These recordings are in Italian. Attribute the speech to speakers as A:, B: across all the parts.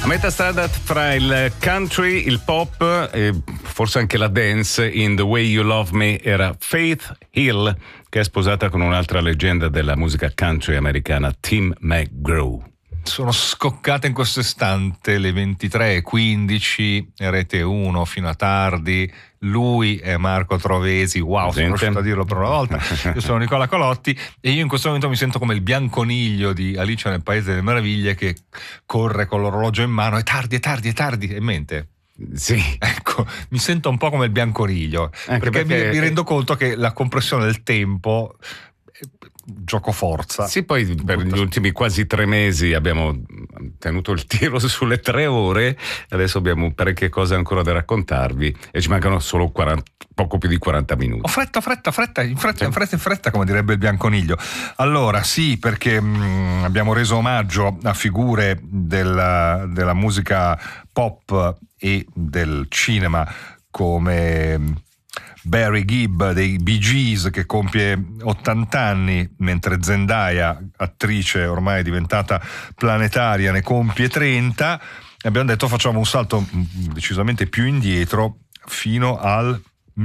A: A metà strada fra il country, il pop e forse anche la dance, In the Way You Love Me era Faith Hill, che è sposata con un'altra leggenda della musica country americana, Tim McGraw.
B: Sono scoccate in questo istante le 23:15, Rete 1 fino a tardi. Lui è Marco Trovesi. Wow, sono riuscito a dirlo per una volta. Io sono Nicola Colotti e io in questo momento mi sento come il bianconiglio di Alice nel Paese delle Meraviglie che corre con l'orologio in mano. È tardi e mente.
A: Sì,
B: ecco, mi sento un po' come il bianconiglio, perché mi rendo conto che la compressione del tempo gioco forza.
A: Sì, poi per gli ultimi quasi 3 mesi abbiamo tenuto il tiro sulle 3 ore, adesso abbiamo parecchie cose ancora da raccontarvi e ci mancano solo poco più di 40 minuti.
B: In fretta, come direbbe il bianconiglio. Allora, sì, perché abbiamo reso omaggio a figure della musica pop e del cinema come Barry Gibb dei Bee Gees, che compie 80 anni, mentre Zendaya, attrice ormai diventata planetaria, ne compie 30. Abbiamo detto facciamo un salto decisamente più indietro fino al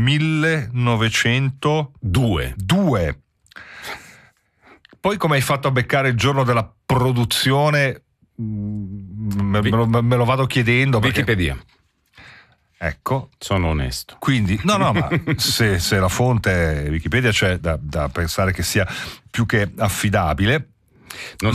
B: 1902. Poi come hai fatto a beccare il giorno della produzione? Me lo vado chiedendo.
A: Wikipedia.
B: Ecco,
A: sono onesto.
B: Quindi, ma se la fonte è Wikipedia c'è da pensare che sia più che affidabile.
A: Non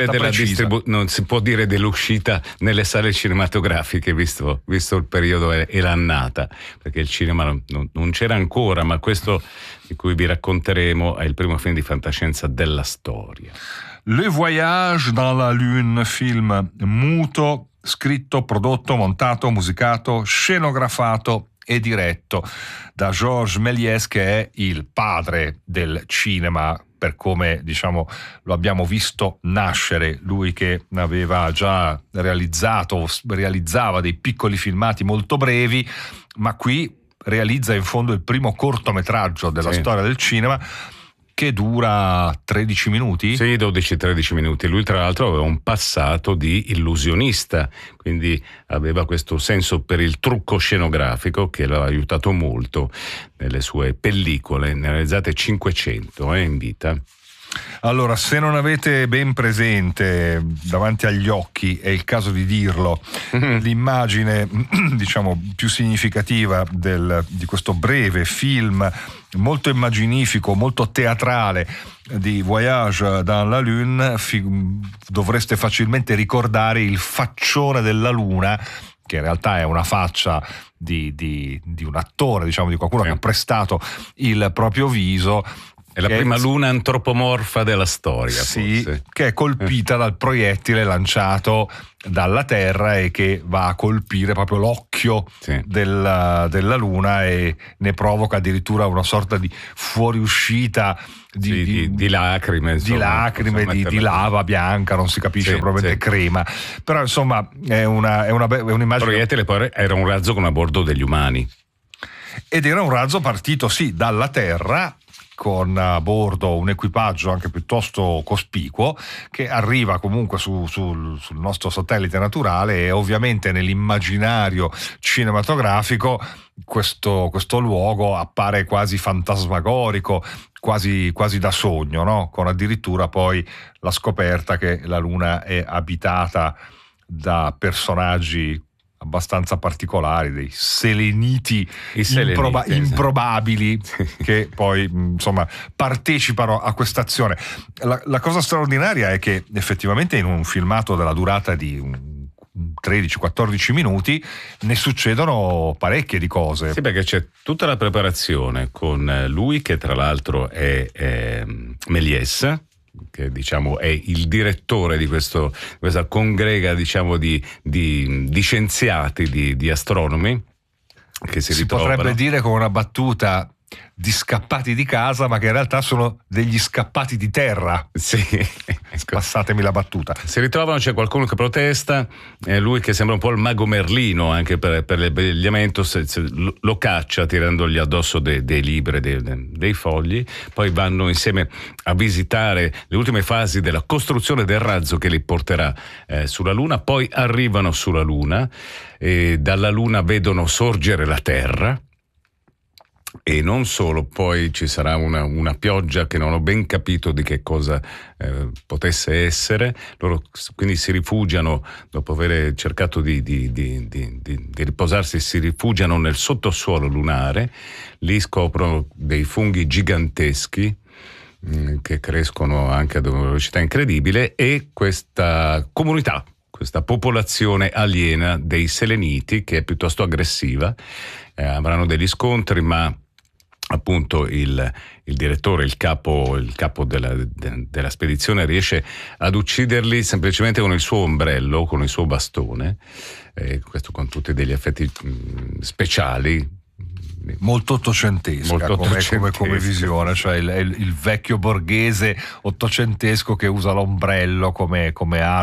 A: si può dire dell'uscita nelle sale cinematografiche, visto il periodo e l'annata, perché il cinema non c'era ancora, ma questo di cui vi racconteremo è il primo film di fantascienza della storia.
B: Le Voyage dans la Lune, film muto, scritto, prodotto, montato, musicato, scenografato e diretto da Georges Méliès, che è il padre del cinema per come, diciamo, lo abbiamo visto nascere. Lui che aveva già realizzava dei piccoli filmati molto brevi, ma qui realizza in fondo il primo cortometraggio della storia del cinema, che dura 13 minuti?
A: Sì, 12-13 minuti. Lui tra l'altro aveva un passato di illusionista, quindi aveva questo senso per il trucco scenografico che lo ha aiutato molto nelle sue pellicole. Ne ha realizzate 500 in vita.
B: Allora, se non avete ben presente davanti agli occhi, è il caso di dirlo, l'immagine diciamo più significativa di questo breve film molto immaginifico, molto teatrale di Voyage dans la Lune, dovreste facilmente ricordare il faccione della Luna, che in realtà è una faccia di un attore, diciamo di qualcuno che ha prestato il proprio viso.
A: È la prima luna antropomorfa della storia,
B: sì,
A: forse.
B: Che è colpita dal proiettile lanciato dalla Terra e che va a colpire proprio l'occhio della luna e ne provoca addirittura una sorta di fuoriuscita
A: di lacrime,
B: di lava bianca, non si capisce, probabilmente crema, però insomma è un'immagine. Il
A: proiettile poi era un razzo con a bordo degli umani
B: ed era un razzo partito dalla Terra, con a bordo un equipaggio anche piuttosto cospicuo, che arriva comunque sul nostro satellite naturale, e ovviamente nell'immaginario cinematografico questo luogo appare quasi fantasmagorico, quasi da sogno, no? Con addirittura poi la scoperta che la Luna è abitata da personaggi abbastanza particolari, dei seleniti improbabili che poi insomma partecipano a questa azione. La cosa straordinaria è che effettivamente in un filmato della durata di 13-14 minuti ne succedono parecchie di cose.
A: Sì, perché c'è tutta la preparazione con lui, che tra l'altro è Méliès, che diciamo è il direttore di questa congrega, diciamo, di scienziati, di astronomi che si ritrovano.
B: Potrebbe dire con una battuta scappati di casa, ma che in realtà sono degli scappati di terra.
A: Sì.
B: Passatemi la battuta.
A: Si ritrovano, c'è qualcuno che protesta, lui che sembra un po' il mago Merlino anche per l'abbigliamento, lo caccia tirandogli addosso dei libri, dei fogli. Poi vanno insieme a visitare le ultime fasi della costruzione del razzo che li porterà sulla Luna. Poi arrivano sulla Luna e dalla Luna vedono sorgere la Terra. E non solo, poi ci sarà una pioggia che non ho ben capito di che cosa potesse essere. Loro quindi si rifugiano, dopo aver cercato di riposarsi, si rifugiano nel sottosuolo lunare. Lì scoprono dei funghi giganteschi che crescono anche ad una velocità incredibile, e questa comunità, questa popolazione aliena dei seleniti, che è piuttosto aggressiva, avranno degli scontri, ma appunto il direttore, il capo della spedizione riesce ad ucciderli semplicemente con il suo ombrello, con il suo bastone, questo con tutti degli effetti speciali.
B: Molto ottocentesca, come visione, cioè il vecchio borghese ottocentesco che usa l'ombrello come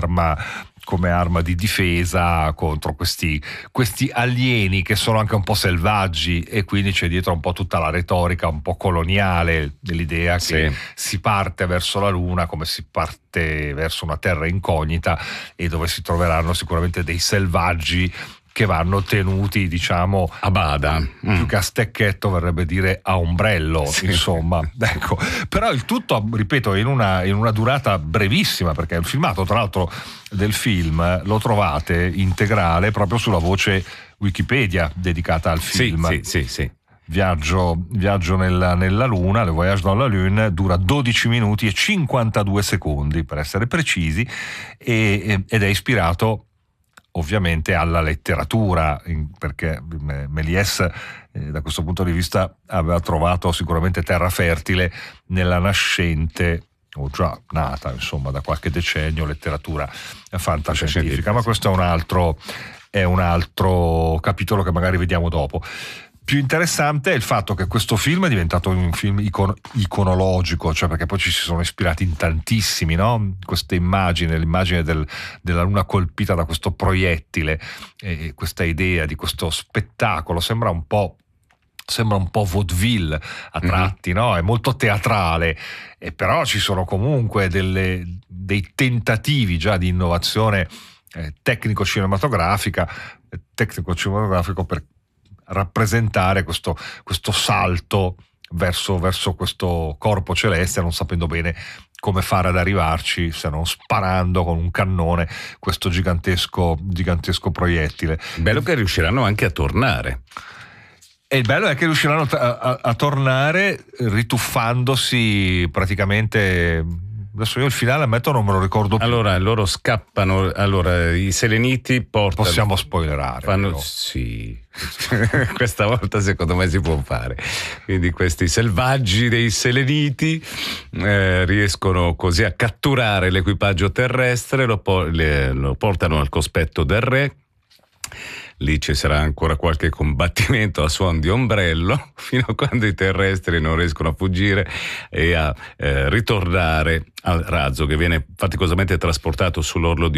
B: arma di difesa contro questi alieni che sono anche un po' selvaggi, e quindi c'è dietro un po' tutta la retorica un po' coloniale dell'idea che si parte verso la Luna come si parte verso una terra incognita, e dove si troveranno sicuramente dei selvaggi che vanno tenuti, diciamo, a bada, più che a stecchetto verrebbe dire a ombrello, insomma. Ecco. Però il tutto, ripeto, in una durata brevissima, perché il filmato, tra l'altro, del film lo trovate integrale proprio sulla voce Wikipedia dedicata al film.
A: Sì.
B: Viaggio nella Luna, Le Voyage dans la Lune, dura 12 minuti e 52 secondi per essere precisi, ed è ispirato ovviamente alla letteratura, perché Méliès da questo punto di vista aveva trovato sicuramente terra fertile nella nascente, o già nata insomma da qualche decennio, letteratura fantascientifica. Ma questo è un altro capitolo che magari vediamo dopo. Più interessante è il fatto che questo film è diventato un film iconologico, cioè perché poi ci si sono ispirati in tantissimi, no? Queste immagini, l'immagine della Luna colpita da questo proiettile, e questa idea di questo spettacolo sembra un po' vaudeville a tratti, no? È molto teatrale, e però ci sono comunque dei tentativi già di innovazione tecnico-cinematografico per rappresentare questo salto verso questo corpo celeste, non sapendo bene come fare ad arrivarci, se non sparando con un cannone questo gigantesco proiettile.
A: Bello che riusciranno anche a tornare.
B: E il bello è che riusciranno a tornare rituffandosi praticamente. Adesso io il finale, ammetto, non me lo ricordo più.
A: Allora loro scappano, i seleniti portano.
B: Possiamo spoilerare.
A: Sì, questa volta secondo me si può fare. Quindi questi selvaggi dei seleniti riescono così a catturare l'equipaggio terrestre, lo portano al cospetto del re. Lì ci sarà ancora qualche combattimento a suon di ombrello, fino a quando i terrestri non riescono a fuggire e a ritornare al razzo, che viene faticosamente trasportato sull'orlo di